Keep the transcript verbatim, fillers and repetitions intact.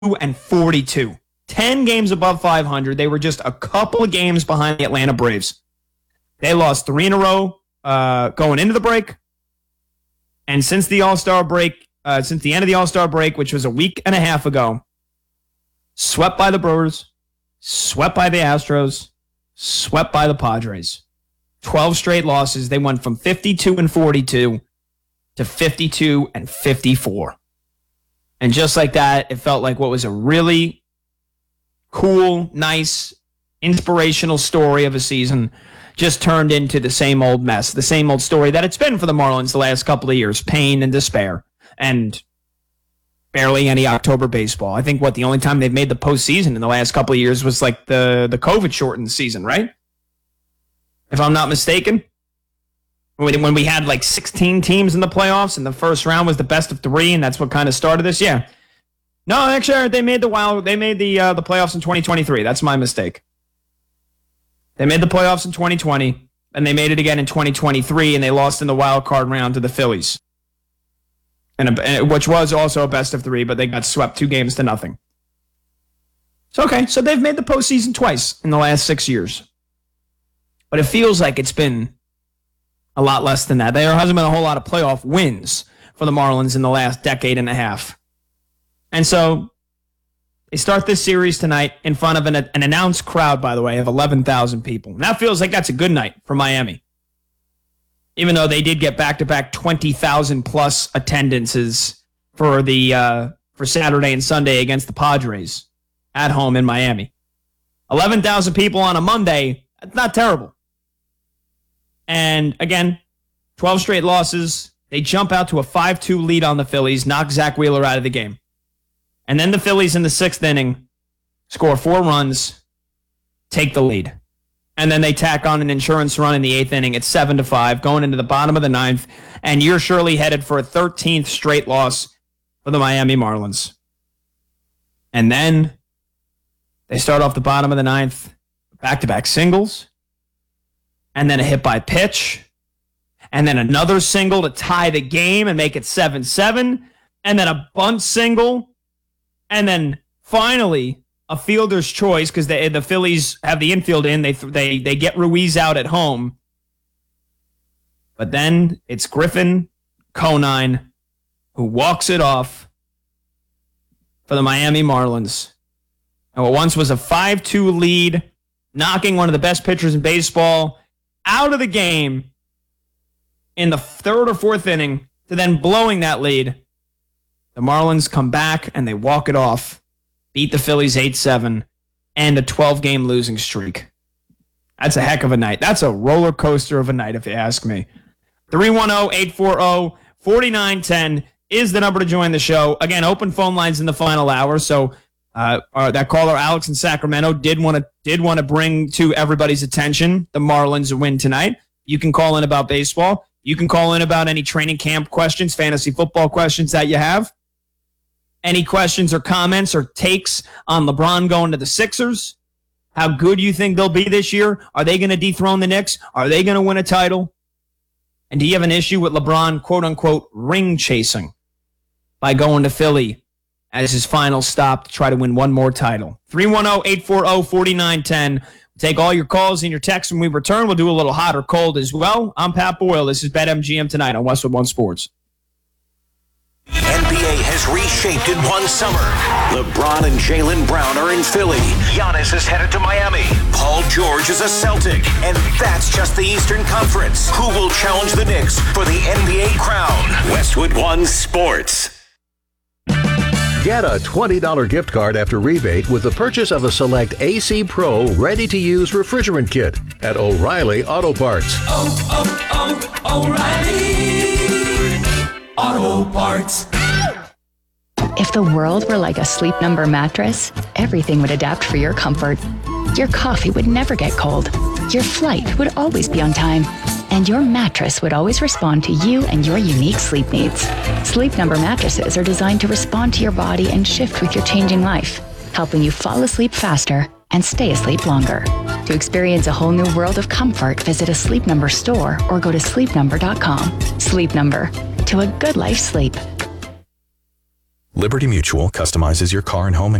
and forty-two. ten games above five hundred. They were just a couple of games behind the Atlanta Braves. They lost three in a row uh, going into the break. And since the All-Star break, uh, since the end of the All-Star break, which was a week and a half ago, swept by the Brewers, swept by the Astros, swept by the Padres. twelve straight losses. They went from fifty-two and forty-two to fifty-two and fifty-four. And just like that, it felt like what was a really cool, nice, inspirational story of a season just turned into the same old mess, the same old story that it's been for the Marlins the last couple of years. Pain and despair and barely any October baseball. I think, what, the only time they've made the postseason in the last couple of years was like the, the COVID-shortened season, right? If I'm not mistaken. When we had like sixteen teams in the playoffs and the first round was the best of three, and that's what kind of started this. Yeah. No, actually, they made the wild. They made the uh, the playoffs in twenty twenty-three. That's my mistake. They made the playoffs in twenty twenty, and they made it again in twenty twenty-three, and they lost in the wild card round to the Phillies, and a, which was also a best of three, but they got swept two games to nothing. So okay, so they've made the postseason twice in the last six years, but it feels like it's been a lot less than that. There hasn't been a whole lot of playoff wins for the Marlins in the last decade and a half. And so they start this series tonight in front of an, an announced crowd, by the way, of eleven thousand people. And that feels like that's a good night for Miami. Even though they did get back-to-back twenty thousand plus attendances for the uh, for Saturday and Sunday against the Padres at home in Miami. eleven thousand people on a Monday, that's not terrible. And again, twelve straight losses. They jump out to a five two lead on the Phillies, knock Zach Wheeler out of the game. And then the Phillies in the sixth inning score four runs, take the lead. And then they tack on an insurance run in the eighth inning. It's seven to five, going into the bottom of the ninth. And you're surely headed for a thirteenth straight loss for the Miami Marlins. And then they start off the bottom of the ninth, back-to-back singles. And then a hit by pitch, and then another single to tie the game and make it seven seven, and then a bunt single, and then finally a fielder's choice because the the Phillies have the infield in. They they they get Ruiz out at home, but then it's Griffin Conine who walks it off for the Miami Marlins. And what once was a five two lead, knocking one of the best pitchers in baseball out of the game in the third or fourth inning, to then blowing that lead. The Marlins come back and they walk it off, beat the Phillies eight seven, and a twelve-game losing streak. That's a heck of a night. That's a roller coaster of a night, if you ask me. three one zero, eight four zero, four nine one zero is the number to join the show. Again, open phone lines in the final hour, so Uh, uh, that caller, Alex in Sacramento, did want to did want to bring to everybody's attention the Marlins win tonight. You can call in about baseball. You can call in about any training camp questions, fantasy football questions that you have. Any questions or comments or takes on LeBron going to the Sixers? How good you think they'll be this year? Are they going to dethrone the Knicks? Are they going to win a title? And do you have an issue with LeBron, quote-unquote, ring chasing by going to Philly as his final stop to try to win one more title? three one zero, eight four zero, four nine one zero. We'll take all your calls and your texts when we return. We'll do a little hot or cold as well. I'm Pat Boyle. This is BetMGM tonight on Westwood One Sports. N B A has reshaped in one summer. LeBron and Jaylen Brown are in Philly. Giannis is headed to Miami. Paul George is a Celtic. And that's just the Eastern Conference. Who will challenge the Knicks for the N B A crown? Westwood One Sports. Get a twenty dollars gift card after rebate with the purchase of a select A C Pro ready-to-use refrigerant kit at O'Reilly Auto Parts. Oh, oh, oh, O'Reilly Auto Parts. If the world were like a Sleep Number mattress, everything would adapt for your comfort. Your coffee would never get cold. Your flight would always be on time. And your mattress would always respond to you and your unique sleep needs. Sleep Number mattresses are designed to respond to your body and shift with your changing life, helping you fall asleep faster and stay asleep longer. To experience a whole new world of comfort, visit a Sleep Number store or go to sleep number dot com. Sleep Number, to a good life sleep. Liberty Mutual customizes your car and home